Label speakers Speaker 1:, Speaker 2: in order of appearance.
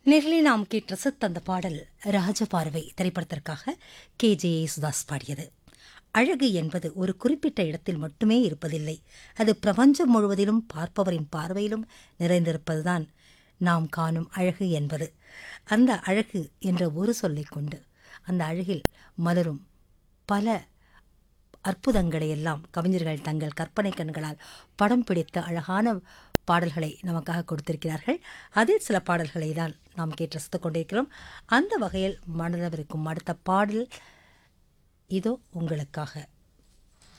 Speaker 1: நேரிலே நாம் கேட்டு ரசித்த அந்த பாடல் ராஜபார்வை திரைப்படத்திற்காக KJ யேசுதாஸ் பாடியது. அழகு என்பது ஒரு குறிப்பிட்ட இடத்தில் மட்டுமே இருப்பதில்லை. அது பிரபஞ்சம் முழுவதிலும் பார்ப்பவரின் பார்வையிலும் நிறைந்திருப்பதுதான் நாம் காணும் அழகு என்பது. அந்த அழகு என்ற ஒரு சொல்லைக் கொண்டு அந்த அழகில் மலரும் பல அற்புதங்களை எல்லாம் கவிஞர்கள் தங்கள் கற்பனை கண்களால் படம் பிடித்த அழகான பாடல்களை நமக்காக கொடுத்திருக்கிறார்கள். அதில் சில பாடல்களை தான் நாம் கேட்டு ரசித்துக் கொண்டிருக்கிறோம். அந்த வகையில் மனதில் இருக்கும் அடுத்த பாடல் இதோ உங்களுக்காக.